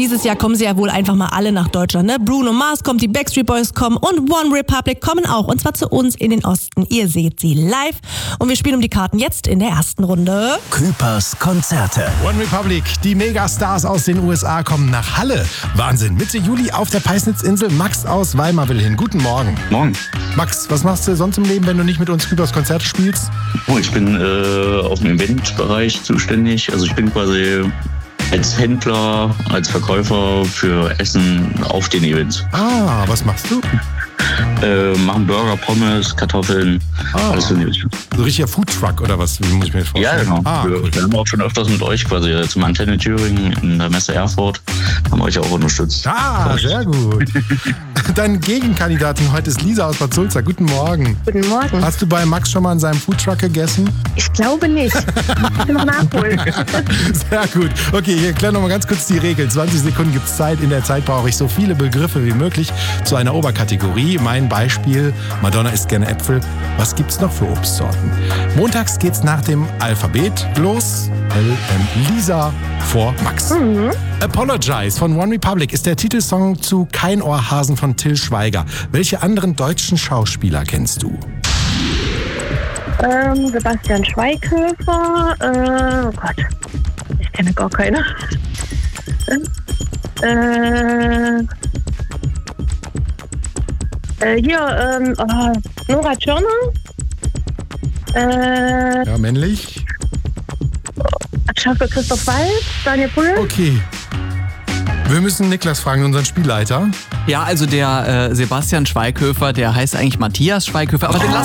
Dieses Jahr kommen sie ja wohl einfach mal alle nach Deutschland, ne? Bruno Mars kommt, die Backstreet Boys kommen und One Republic kommen auch. Und zwar zu uns in den Osten. Ihr seht sie live. Und wir spielen um die Karten jetzt in der ersten Runde. Küpers Konzerte. One Republic, die Megastars aus den USA kommen nach Halle. Wahnsinn. Mitte Juli auf der Peisnitzinsel. Max aus Weimar will hin. Guten Morgen. Morgen. Max, was machst du sonst im Leben, wenn du nicht mit uns Küpers Konzerte spielst? Oh, ich bin auf dem Eventbereich zuständig. Also ich bin quasi als Händler, als Verkäufer für Essen auf den Events. Ah, was machst du? Machen Burger, Pommes, Kartoffeln, alles so in die Richtung. So richtiger Foodtruck oder was? Wie muss ich mir das vorstellen? Ja, genau. Cool. Wir haben auch schon öfters mit euch quasi zum Antenne Thüringen in der Messe Erfurt haben wir euch auch unterstützt. Ah, sehr gut. Deine Gegenkandidatin heute ist Lisa aus Bad Sulza. Guten Morgen. Guten Morgen. Hast du bei Max schon mal an seinem Foodtruck gegessen? Ich glaube nicht. Ich will noch nachholen. Sehr gut. Okay, ich erkläre noch mal ganz kurz die Regeln. 20 Sekunden gibt es Zeit. In der Zeit brauche ich so viele Begriffe wie möglich zu einer Oberkategorie. Mein Beispiel, Madonna isst gerne Äpfel. Was gibt's noch für Obstsorten? Montags geht's nach dem Alphabet los. Lisa vor Max. Apologize von One Republic ist der Titelsong zu Kein Ohrhasen von Till Schweiger. Welche anderen deutschen Schauspieler kennst du? Sebastian Schweighöfer. Oh Gott. Ich kenne gar keine. Nora Tschirner. Ja, männlich. Schauspieler Christoph Waltz, Daniel Brühl. Okay. Wir müssen Niklas fragen, unseren Spielleiter. Ja, also der Sebastian Schweighöfer, der heißt eigentlich Matthias Schweighöfer, aber den